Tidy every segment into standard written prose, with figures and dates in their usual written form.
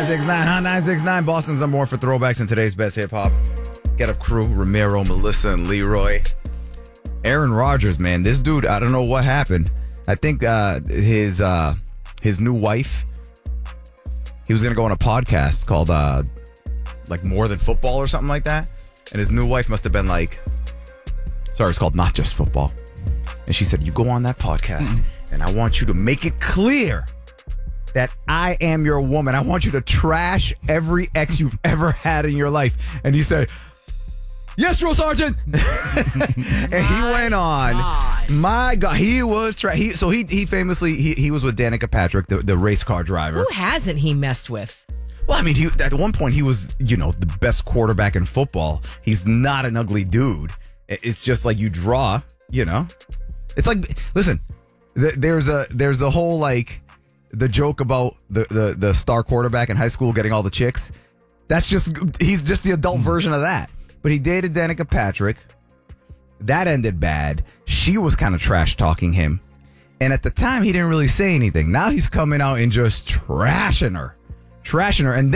969, huh? 969, Boston's number one for throwbacks and today's best hip hop. Get Up Crew, Ramiro, Melissa, and Leroy. Aaron Rodgers, man, this dude, I don't know what happened. I think his new wife, he was going to go on a podcast called like More Than Football or something like that. And his new wife must have been like, sorry, it's called Not Just Football. And she said, you go on that podcast and I want you to make it clear that I am your woman. I want you to trash every ex you've ever had in your life. And he said, yes, Drill Sergeant. And he went on. My God, he was so he famously he was with Danica Patrick, the race car driver. Who hasn't he messed with? Well, I mean, at one point he was, the best quarterback in football. He's not an ugly dude. It's just like you draw, It's like, listen, there's a whole like the joke about the star quarterback in high school getting all the chicks. He's just the adult version of that. But he dated Danica Patrick. That ended bad. She was kind of trash talking him. And at the time, he didn't really say anything. Now he's coming out and just trashing her. And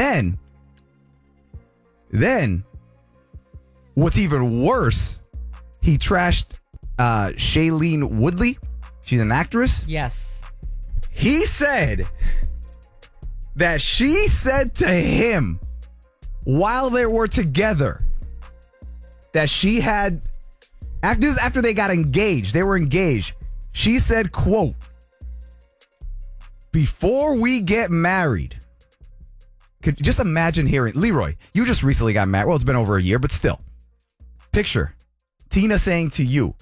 then, what's even worse, he trashed Shailene Woodley. She's an actress. Yes. He said that she said to him while they were together that she had, after they got engaged, they were engaged. She said, quote, before we get married, could just imagine hearing, Leroy, you just recently got married. Well, it's been over a year, but still. Picture Tina saying to you,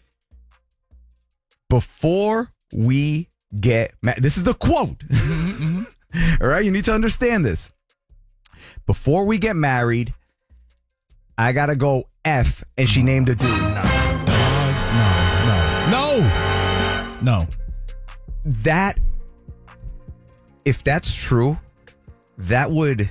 before we get married. This is the quote. All right, you need to understand this. Before we get married, I gotta go F, and she named a dude. No. That, if that's true, that would,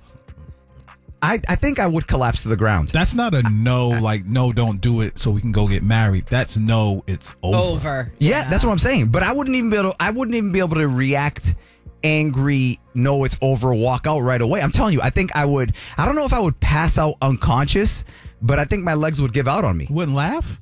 I think I would collapse to the ground. That's not a no, like, no, don't do it so we can go get married. That's no, it's over. Yeah, that's what I'm saying. But I wouldn't even be able to react angry, no, it's over, walk out right away. I'm telling you, I think I don't know if I would pass out unconscious, but I think my legs would give out on me. Wouldn't laugh?